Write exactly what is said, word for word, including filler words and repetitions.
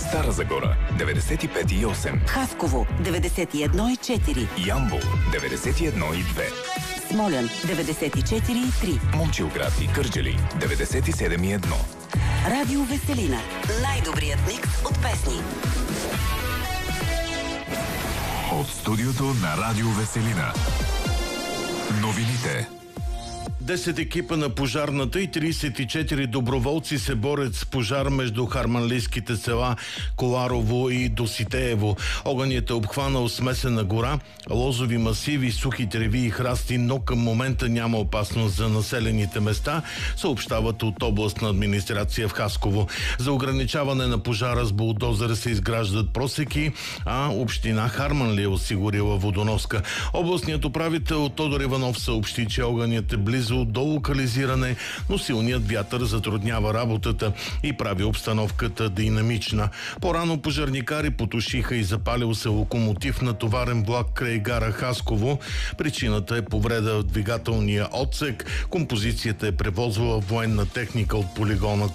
Стара Загора деветдесет и пет и осем, Хасково деветдесет и едно и четири, Ямбол деветдесет и едно и две, Смолян деветдесет и четири и три, Момчилград и Кърджали деветдесет и седем и едно. Радио Веселина. Най-добрият микс от песни. От студиото на Радио Веселина. Новините. десет екипа на пожарната и тридесет и четири доброволци се борят с пожар между харманлийските села Коларово и Доситеево. Огънят е обхванал смесена гора, лозови масиви, сухи треви и храсти, но към момента няма опасност за населените места, съобщават от областна администрация в Хасково. За ограничаване на пожара с булдозер се изграждат просеки, а община Харманли е осигурила водоноска. Областният управител Тодор Иванов съобщи, че огънят е близо до локализиране, но силният вятър затруднява работата и прави обстановката динамична. По-рано пожарникари потушиха и запалил се локомотив на товарен влак край гара Хасково. Причината е повреда в двигателния отсек. Композицията е превозвала военна техника от полигона